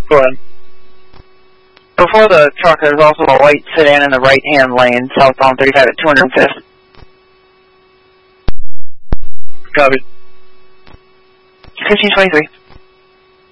Go ahead. Before the truck, there's also a white sedan in the right-hand lane, southbound 35 at 205th. Copy. 1523.